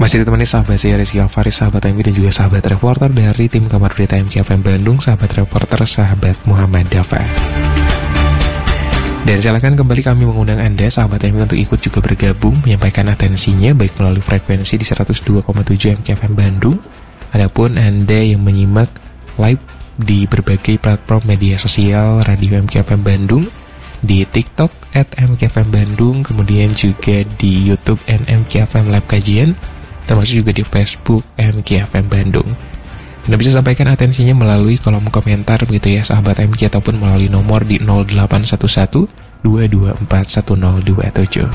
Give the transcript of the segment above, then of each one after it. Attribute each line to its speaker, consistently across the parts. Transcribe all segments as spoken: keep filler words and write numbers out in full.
Speaker 1: Masih ditemani sahabat saya Rizky Alfaris, sahabat M K dan juga sahabat reporter dari tim Kabar Berita M K F M Bandung, sahabat reporter, sahabat Muhammad Dafa. Dan silakan kembali kami mengundang Anda, sahabat M K, untuk ikut juga bergabung, menyampaikan atensinya baik melalui frekuensi di seratus dua koma tujuh M K F M Bandung. Adapun Anda yang menyimak live di berbagai platform media sosial Radio M K F M Bandung, di TikTok at M K F M Bandung, kemudian juga di YouTube N M K F M Live Kajian, termasuk juga di Facebook M K F M Bandung. Anda bisa sampaikan atensinya melalui kolom komentar begitu ya sahabat M K, ataupun melalui nomor di nol delapan satu satu dua dua empat satu nol dua tujuh.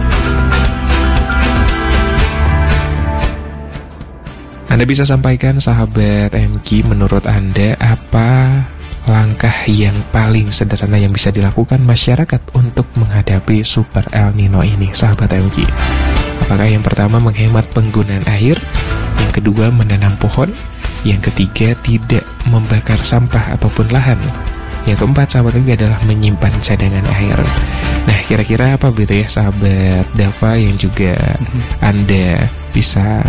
Speaker 1: Anda bisa sampaikan sahabat M K, menurut Anda apa langkah yang paling sederhana yang bisa dilakukan masyarakat untuk menghadapi Super El Nino ini, sahabat M K? Apakah yang pertama menghemat penggunaan air, yang kedua menanam pohon, yang ketiga tidak membakar sampah ataupun lahan, yang keempat sahabat M K adalah menyimpan cadangan air. Nah, kira-kira apa begitu ya sahabat Dafa yang juga Anda bisa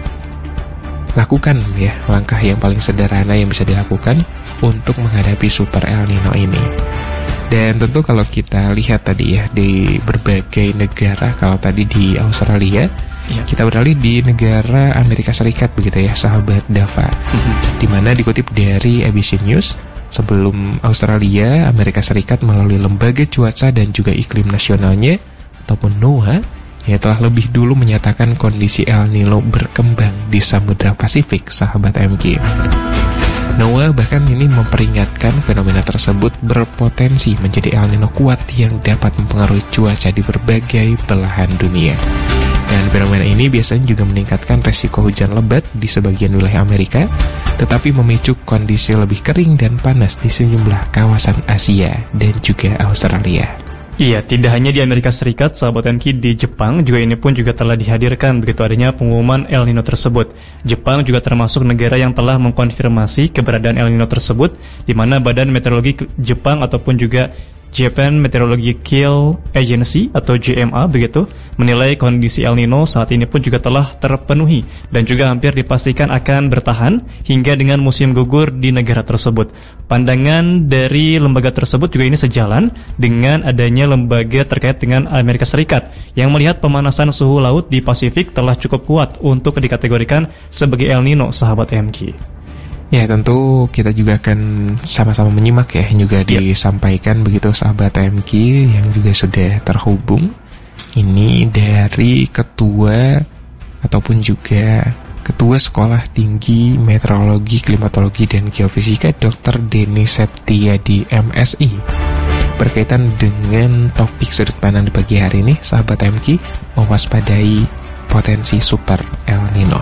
Speaker 1: lakukan ya, langkah yang paling sederhana yang bisa dilakukan untuk menghadapi Super El Nino ini. Dan tentu kalau kita lihat tadi ya di berbagai negara, kalau tadi di Australia, ya, kita beralih di negara Amerika Serikat begitu ya sahabat Dafa, mm-hmm. Dimana dikutip dari A B C News, sebelum Australia, Amerika Serikat melalui Lembaga Cuaca dan juga Iklim Nasionalnya ataupun NOAA, ya telah lebih dulu menyatakan kondisi El Nino berkembang di Samudra Pasifik, sahabat M K. NOAA bahkan ini memperingatkan fenomena tersebut berpotensi menjadi El Nino kuat yang dapat mempengaruhi cuaca di berbagai belahan dunia. Dan fenomena ini biasanya juga meningkatkan resiko hujan lebat di sebagian wilayah Amerika, tetapi memicu kondisi lebih kering dan panas di sejumlah kawasan Asia dan juga Australia.
Speaker 2: Iya, tidak hanya di Amerika Serikat, sahabat M K, di Jepang juga ini pun juga telah dihadirkan begitu adanya pengumuman El Nino tersebut. Jepang juga termasuk negara yang telah mengkonfirmasi keberadaan El Nino tersebut, di mana Badan Meteorologi Jepang ataupun juga Japan Meteorological Agency atau J M A begitu menilai kondisi El Nino saat ini pun juga telah terpenuhi dan juga hampir dipastikan akan bertahan hingga dengan musim gugur di negara tersebut. Pandangan dari lembaga tersebut juga ini sejalan dengan adanya lembaga terkait dengan Amerika Serikat yang melihat pemanasan suhu laut di Pasifik telah cukup kuat untuk dikategorikan sebagai El Nino, sahabat M K.
Speaker 1: Ya, tentu kita juga akan sama-sama menyimak ya, juga disampaikan begitu sahabat M K yang juga sudah terhubung. Ini dari Ketua ataupun juga Ketua Sekolah Tinggi Meteorologi, Klimatologi, dan Geofisika Doktor Denny Septiadi M Si. Berkaitan dengan topik sudut pandang di pagi hari ini, sahabat M K, mewaspadai potensi Super El Nino.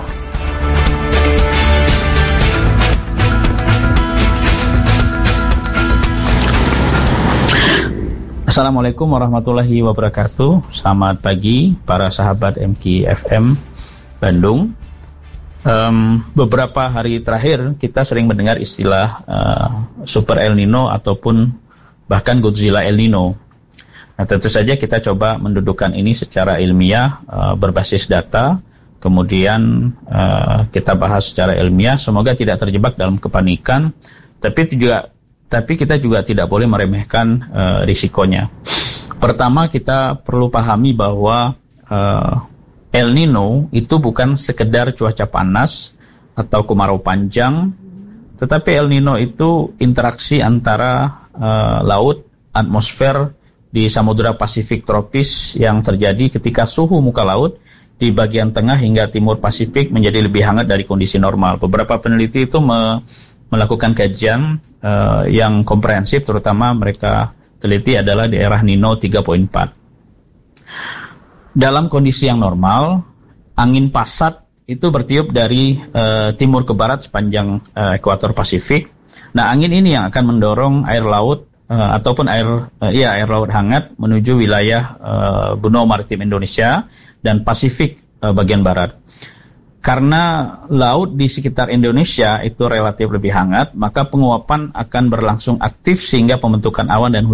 Speaker 3: Assalamualaikum warahmatullahi wabarakatuh. Selamat pagi para sahabat M K F M Bandung. Um, beberapa hari terakhir kita sering mendengar istilah uh, Super El Nino ataupun bahkan Godzilla El Nino. Nah, tentu saja kita coba mendudukkan ini secara ilmiah, uh, berbasis data. Kemudian uh, kita bahas secara ilmiah. Semoga tidak terjebak dalam kepanikan, tapi juga Tapi kita juga tidak boleh meremehkan uh, risikonya. Pertama, kita perlu pahami bahwa uh, El Nino itu bukan sekedar cuaca panas atau kemarau panjang, tetapi El Nino itu interaksi antara uh, laut, atmosfer di Samudra Pasifik tropis yang terjadi ketika suhu muka laut di bagian tengah hingga timur Pasifik menjadi lebih hangat dari kondisi normal. Beberapa peneliti itu me melakukan kajian uh, yang komprehensif, terutama mereka teliti adalah daerah Nino tiga koma empat. Dalam kondisi yang normal, angin pasat itu bertiup dari uh, timur ke barat sepanjang uh, ekuator Pasifik. Nah, angin ini yang akan mendorong air laut uh, ataupun air uh, ya air laut hangat menuju wilayah uh, benua maritim Indonesia dan Pasifik uh, bagian barat. Karena laut di sekitar Indonesia itu relatif lebih hangat, maka penguapan akan berlangsung aktif sehingga pembentukan awan dan hujan